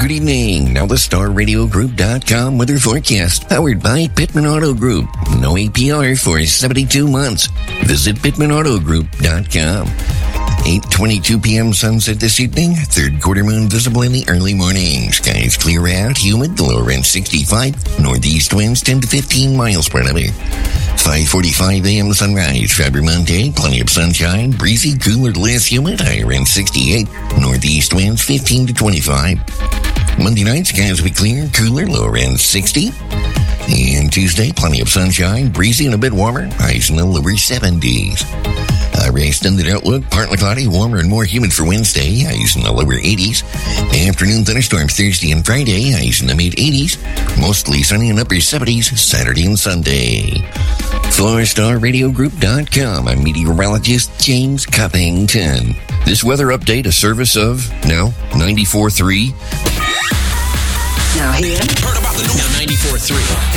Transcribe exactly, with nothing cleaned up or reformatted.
Good evening. Now the Star Radio Group dot com weather forecast, powered by Pittman Auto Group. No A P R for seventy-two months. Visit Pittman Auto Group dot com. eight twenty-two p.m. sunset this evening. Third quarter moon visible in the early morning. Skies clear out, humid, the lower end sixty-five. Northeast winds ten to fifteen miles per hour. five forty-five a.m. sunrise. Faber Monday, plenty of sunshine. Breezy, cooler, less humid. Higher end sixty-eight. Northeast winds fifteen to twenty-five. Monday night, skies will be clear, cooler, lower end sixty. And Tuesday, plenty of sunshine. Breezy and a bit warmer. Highs in the lower seventies. Uh, extended outlook, partly cloudy, warmer and more humid for Wednesday, highs in the lower eighties. Afternoon thunderstorms Thursday and Friday, highs in the mid-eighties. Mostly sunny and upper seventies Saturday and Sunday. For Star Radio Group dot com, I'm meteorologist James Cuppington. This weather update, a service of, now, ninety-four point three. Now here. Heard about the new ninety-four point three.